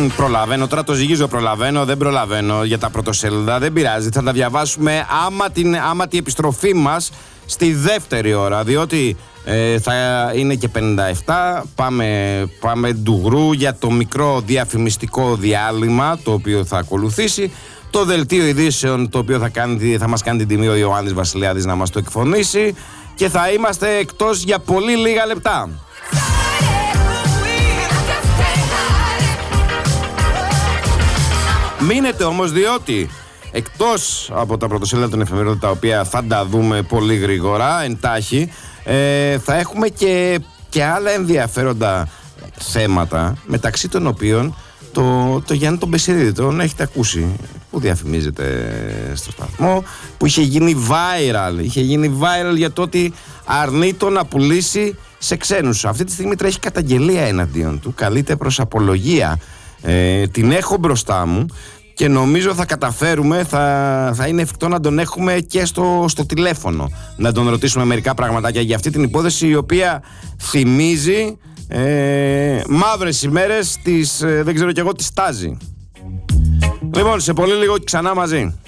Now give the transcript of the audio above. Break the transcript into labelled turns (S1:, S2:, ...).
S1: Προλαβαίνω, τώρα το ζυγίζω, προλαβαίνω, δεν προλαβαίνω για τα πρωτοσέλιδα, δεν πειράζει, θα τα διαβάσουμε άμα την επιστροφή μας στη δεύτερη ώρα, διότι θα είναι και 57, πάμε ντουγρού για το μικρό διαφημιστικό διάλειμμα το οποίο θα ακολουθήσει, το δελτίο ειδήσεων το οποίο θα μας κάνει την τιμή ο Ιωάννης Βασιλιάδης να μας το εκφωνήσει και θα είμαστε εκτός για πολύ λίγα λεπτά. Μείνετε όμως, διότι εκτός από τα πρωτοσέλιδα των εφημερίδων, τα οποία θα τα δούμε πολύ γρήγορα, εντάχει, θα έχουμε και άλλα ενδιαφέροντα θέματα, μεταξύ των οποίων το Γιάννη τον Μπεσίδη, τον έχετε ακούσει, που διαφημίζεται στο σταθμό, που είχε γίνει viral για το ότι αρνείται να πουλήσει σε ξένους. Αυτή τη στιγμή τρέχει καταγγελία εναντίον του, καλείται προς απολογία. Την έχω μπροστά μου και νομίζω θα καταφέρουμε, θα είναι εφικτό να τον έχουμε και στο τηλέφωνο, να τον ρωτήσουμε μερικά πραγματάκια για αυτή την υπόθεση, η οποία θυμίζει μαύρες ημέρες της, δεν ξέρω κι εγώ, της Τάζη. Λοιπόν, σε πολύ λίγο ξανά μαζί.